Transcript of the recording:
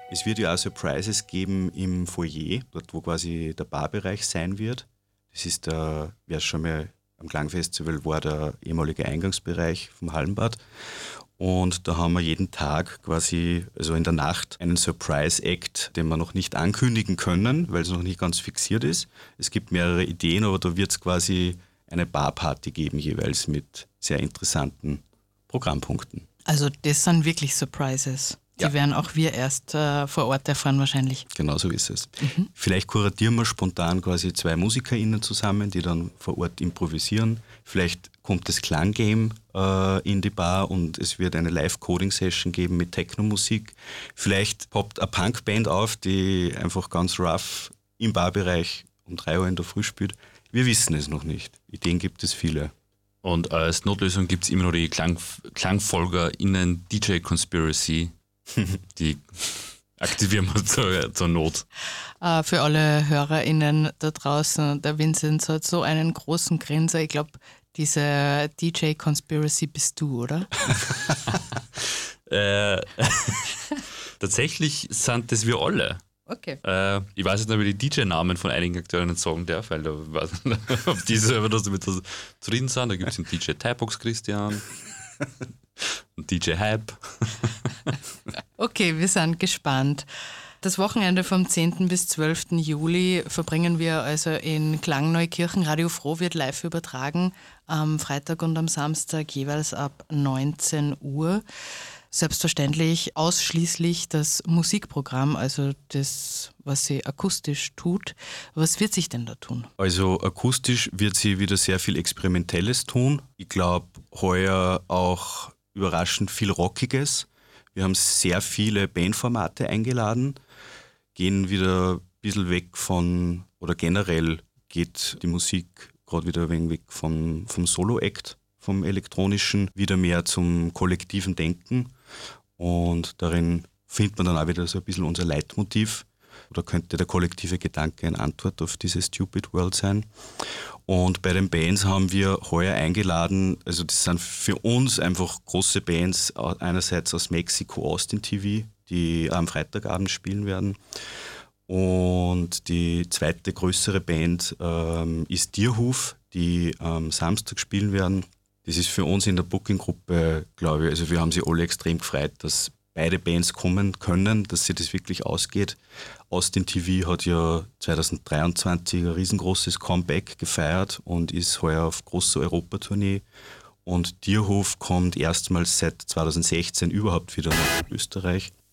Es wird ja auch Surprises geben im Foyer, dort wo quasi der Barbereich sein wird. Das ist der, wer schon mal am Klangfestival war, der ehemalige Eingangsbereich vom Hallenbad. Und da haben wir jeden Tag quasi, also in der Nacht, einen Surprise-Act, den wir noch nicht ankündigen können, weil es noch nicht ganz fixiert ist. Es gibt mehrere Ideen, aber da wird es quasi eine Barparty geben, jeweils mit sehr interessanten Programmpunkten. Also das sind wirklich Surprises. Die werden auch wir erst vor Ort erfahren wahrscheinlich. Genau so ist es. Vielleicht kuratieren wir spontan quasi 2 MusikerInnen zusammen, die dann vor Ort improvisieren. Vielleicht kommt das Klanggame in die Bar und es wird eine Live-Coding-Session geben mit Techno-Musik. Vielleicht poppt eine Punkband auf, die einfach ganz rough im Barbereich um 3 Uhr in der Früh spielt. Wir wissen es noch nicht. Ideen gibt es viele. Und als Notlösung gibt es immer noch die KlangfolgerInnen DJ Conspiracy. Die aktivieren wir zur Not. Für alle HörerInnen da draußen, der Vincent hat so einen großen Grinser. Ich glaube, diese DJ Conspiracy bist du, oder? Tatsächlich sind das wir alle. Okay. Ich weiß jetzt nicht, wie die DJ-Namen von einigen Akteuren nicht sagen darf, weil da weiß ich nicht, ob die selber damit zufrieden sind. Da gibt es den DJ Typox Christian und DJ Hype. Okay, wir sind gespannt. Das Wochenende vom 10. bis 12. Juli verbringen wir also in Klangneukirchen. Radio Froh wird live übertragen, am Freitag und am Samstag jeweils ab 19 Uhr. Selbstverständlich ausschließlich das Musikprogramm, also das, was sie akustisch tut. Was wird sich denn da tun? Also akustisch wird sie wieder sehr viel Experimentelles tun. Ich glaube, heuer auch überraschend viel Rockiges. Wir haben sehr viele Bandformate eingeladen, gehen wieder ein bisschen weg von, oder generell geht die Musik gerade wieder ein wenig weg vom Solo-Act, vom Elektronischen, wieder mehr zum kollektiven Denken. Und darin findet man dann auch wieder so ein bisschen unser Leitmotiv. Oder könnte der kollektive Gedanke eine Antwort auf diese Stupid World sein. Und bei den Bands haben wir heuer eingeladen, also das sind für uns einfach große Bands, einerseits aus Mexiko, Austin TV, die am Freitagabend spielen werden. Und die zweite größere Band ist Dierhof, die am Samstag spielen werden. Das ist für uns in der Booking-Gruppe, glaube ich, also wir haben sie alle extrem gefreut, dass beide Bands kommen können, dass sich das wirklich ausgeht. Austin TV hat ja 2023 ein riesengroßes Comeback gefeiert und ist heuer auf großer Europatournee. Und Dierhof kommt erstmals seit 2016 überhaupt wieder nach Österreich.